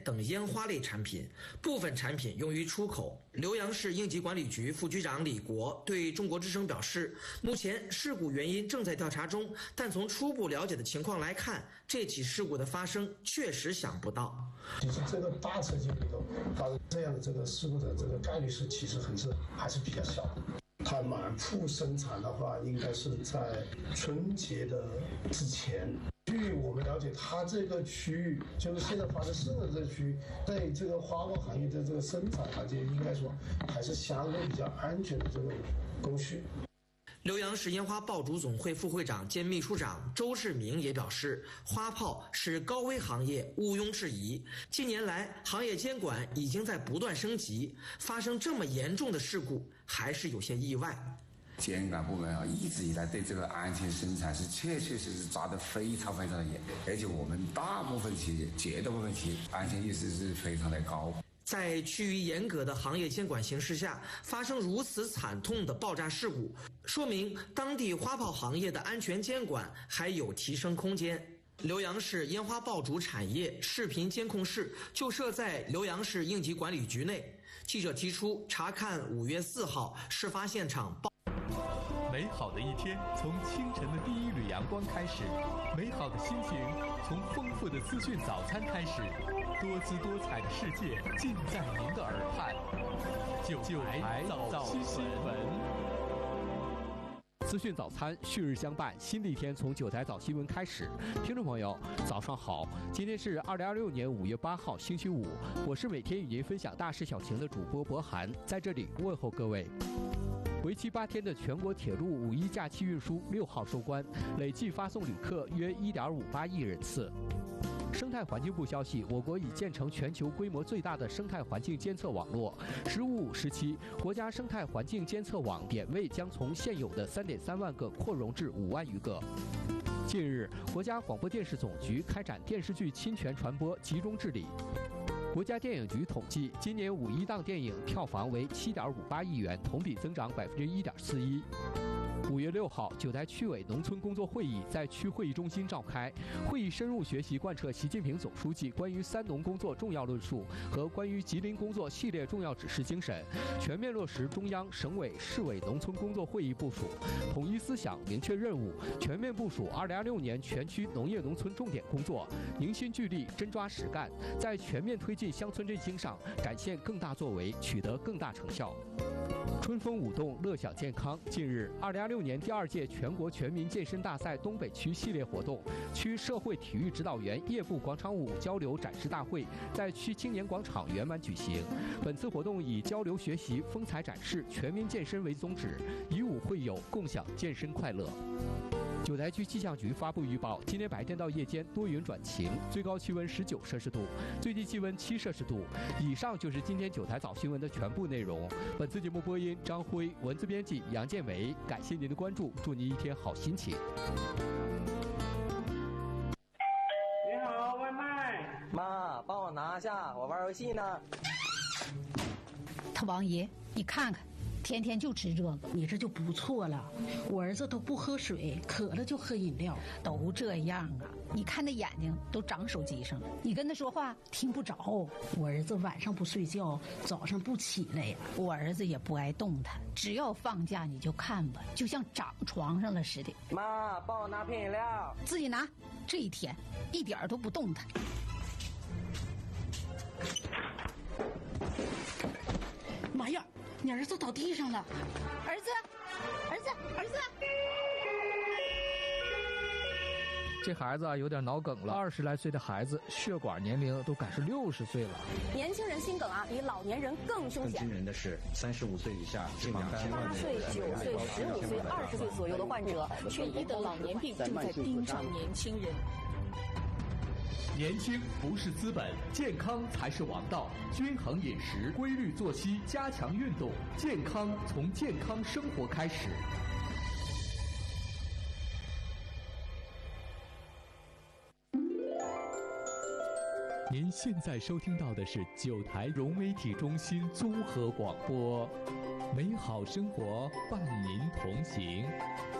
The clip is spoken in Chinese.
等烟花类产品，部分产品用于出口。浏阳市应急管理局副局长李国对中国之声表示，目前事故原因正在调查中，但从初步了解的情况来看，这起事故的发生确实想不到。 其实这个大车间里头发生这样的这个事故的这个概率其实还是比较小的。它满铺生产的话，应该是在春节的之前。据我们了解，它这个区域就是现在发生事故的这个区域，在这个花炮行业的这个生产环境，应该说还是相对比较安全的这种工序。 浏阳市烟花爆竹总会副会长兼秘书长周志明也表示，花炮是高危行业，毋庸置疑。近年来，行业监管已经在不断升级，发生这么严重的事故，还是有些意外。 监管部门一直以来对这个安全生产是确实抓得非常非常的严，而且我们大部分企业、绝大部分企业安全意识是非常的高。 在趋于严格的行业监管形势下，发生如此惨痛的爆炸事故，说明当地花炮行业的安全监管还有提升空间。浏阳市烟花爆竹产业视频监控室就设在浏阳市应急管理局内。记者提出查看5月4号事发现场爆。 美好的一天从清晨的第一缕阳光开始，美好的心情从丰富的资讯早餐开始，多姿多彩的世界尽在您的耳畔。九台早新闻。资讯早餐旭日相伴，新的一天从9台早新闻开始。听众朋友，早上好！今天是2026年5月8号，星期五。我是每天与您分享大事小情的主播博涵，在这里问候各位。为期8天的全国铁路五一假期运输6号收官，累计发送旅客约1.58亿人次。生态环境部消息，我国已建成全球规模最大的生态环境监测网络。“15+5”时期，国家生态环境监测网点位将从现有的3.3万个扩容至5万余个。近日，国家广播电视总局开展电视剧侵权传播集中治理。国家电影局统计，今年五一档电影票房为7.58亿元，同比增长1.41%。5月6号，9台区委农村工作会议在区会议中心召开。会议深入学习贯彻习近平总书记关于3农工作重要论述和关于吉林工作系列重要指示精神，全面落实中央、省委、市委农村工作会议部署，统一思想，明确任务，全面部署2026年全区农业农村重点工作，凝心聚力，真抓实干，在全面推进乡村振兴上展现更大作为，取得更大成效。春风舞动，乐享健康。近日，2026年第2届全国全民健身大赛东北区系列活动区社会体育指导员业部广场舞交流展示大会在区青年广场圆满举行。本次活动以交流学习、风采展示、全民健身为宗旨，以武会友，共享健身快乐。9台区气象局发布预报，今天白天到夜间多云转晴，最高气温19摄氏度，最低气温7摄氏度。以上就是今天9台早新闻的全部内容。本次节目播音张辉，文字编辑杨建伟。感谢您的关注，祝您一天好心情。 你好，外卖。 妈，帮我拿下，我玩游戏呢。 他王爷，你看看。天天就吃这个， 你这就不错了。我儿子都不喝水，渴了就喝饮料， 都这样啊！你看那眼睛都长手机上了，你跟他说话听不着。 我儿子晚上不睡觉，早上不起来呀。 我儿子也不爱动弹，只要放假你就看吧，就像长床上了似的。 妈，帮我拿瓶饮料。 自己拿。这一天一点都不动弹。 妈呀！你儿子倒地上了， 儿子！ 这孩子有点脑梗了，20来岁的孩子，血管年龄都赶是60岁了。 年轻人心梗比老年人更凶险。 更惊人的是，35岁以下近 28岁、9岁、15岁、20岁左右的患者，缺一的老年病正在盯上年轻人。 年轻不是资本，健康才是王道。均衡饮食，规律作息，加强运动，健康从健康生活开始。您现在收听到的是9台融媒体中心综合广播，美好生活伴您同行。